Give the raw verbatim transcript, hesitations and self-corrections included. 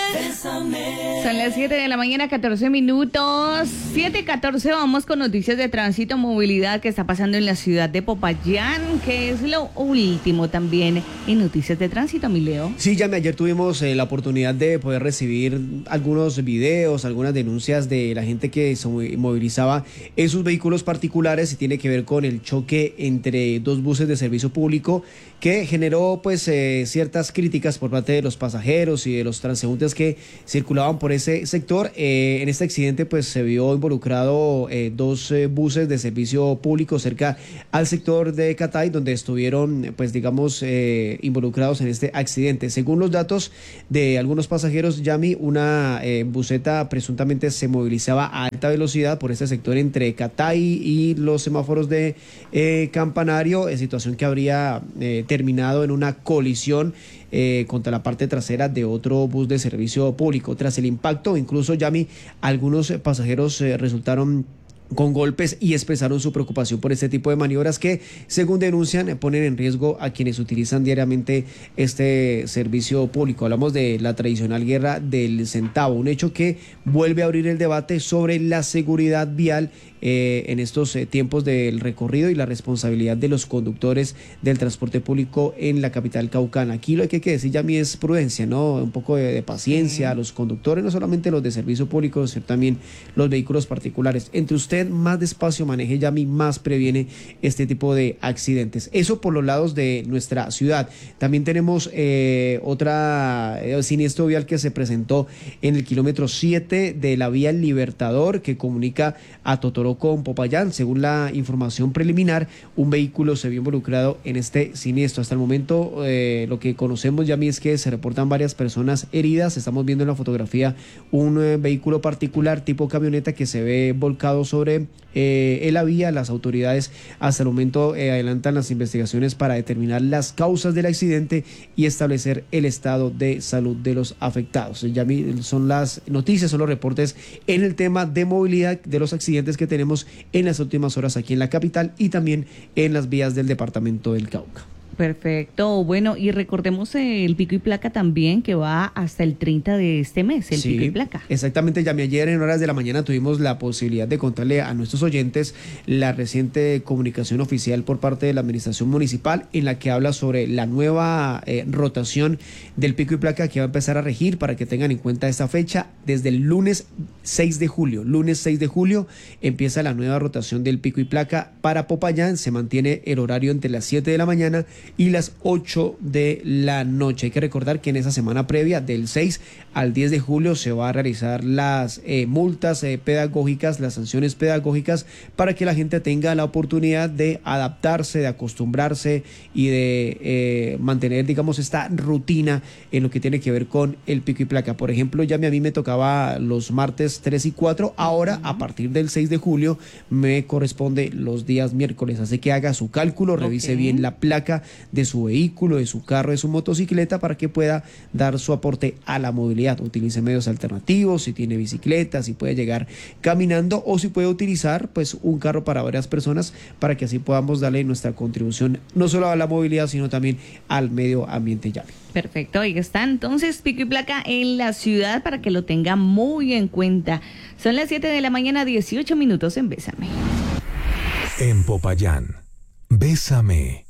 Bésame. Son las siete de la mañana, catorce minutos. siete catorce, vamos con noticias de tránsito, movilidad que está pasando en la ciudad de Popayán, que es lo último también en noticias de tránsito, mi Leo. Sí, Yami, ayer tuvimos eh, la oportunidad de poder recibir algunos videos, algunas denuncias de la gente que se movilizaba en sus vehículos particulares y tiene que ver con el choque entre dos buses de servicio público que generó pues eh, ciertas críticas por parte de los pasajeros y de los transeúntes que circulaban por ese sector. Eh, en este accidente pues se vio involucrado eh, dos eh, buses de servicio público cerca al sector de Catay, donde estuvieron pues digamos eh, involucrados en este accidente. Según los datos de algunos pasajeros, Yami, una eh, buseta presuntamente se movilizaba a alta velocidad por este sector entre Catay y los semáforos de eh, Campanario, en situación que habría eh, terminado en una colisión Eh, contra la parte trasera de otro bus de servicio público. Tras el impacto, incluso, Yami, algunos pasajeros eh, resultaron con golpes y expresaron su preocupación por este tipo de maniobras que, según denuncian, ponen en riesgo a quienes utilizan diariamente este servicio público. Hablamos de la tradicional guerra del centavo, un hecho que vuelve a abrir el debate sobre la seguridad vial eh, en estos eh, tiempos del recorrido y la responsabilidad de los conductores del transporte público en la capital caucana. Aquí lo que hay que decir, Yami, es prudencia, ¿no? Un poco de, de paciencia a los conductores, no solamente los de servicio público, sino también los vehículos particulares. Entre usted más despacio maneje, Yami, más previene este tipo de accidentes. Eso por los lados de nuestra ciudad. También tenemos eh, otra eh, siniestro vial que se presentó en el kilómetro siete de la vía Libertador, que comunica a Totoró con Popayán. Según la información preliminar, un vehículo se vio involucrado en este siniestro. Hasta el momento eh, lo que conocemos, Yami, es que se reportan varias personas heridas. Estamos viendo en la fotografía un eh, vehículo particular tipo camioneta que se ve volcado sobre Eh, en la vía. Las autoridades hasta el momento eh, adelantan las investigaciones para determinar las causas del accidente y establecer el estado de salud de los afectados. Ya son las noticias, son los reportes en el tema de movilidad de los accidentes que tenemos en las últimas horas aquí en la capital y también en las vías del departamento del Cauca. Perfecto, bueno, y recordemos el pico y placa también, que va hasta el treinta de este mes, el sí, pico y placa. Exactamente, ya ayer en horas de la mañana tuvimos la posibilidad de contarle a nuestros oyentes la reciente comunicación oficial por parte de la administración municipal, en la que habla sobre la nueva eh, rotación del pico y placa que va a empezar a regir, para que tengan en cuenta esta fecha. Desde el lunes seis de julio, lunes seis de julio empieza la nueva rotación del pico y placa para Popayán. Se mantiene el horario entre las siete de la mañana y las ocho de la noche. Hay que recordar que en esa semana previa, del seis al diez de julio, se va a realizar las eh, multas eh, pedagógicas, las sanciones pedagógicas, para que la gente tenga la oportunidad de adaptarse, de acostumbrarse y de eh, mantener, digamos, esta rutina en lo que tiene que ver con el pico y placa. Por ejemplo, ya a mí me tocaba los martes tres y cuatro, ahora a partir del seis de julio me corresponde los días miércoles, así que haga su cálculo, revise okay. bien la placa de su vehículo, de su carro, de su motocicleta, para que pueda dar su aporte a la movilidad. Utilice medios alternativos, si tiene bicicleta, si puede llegar caminando, o si puede utilizar pues un carro para varias personas, para que así podamos darle nuestra contribución no solo a la movilidad, sino también al medio ambiente. Ya. Perfecto, ahí está entonces pico y placa en la ciudad, para que lo tenga muy en cuenta. Son las siete de la mañana, dieciocho minutos en Bésame. En Popayán, Bésame.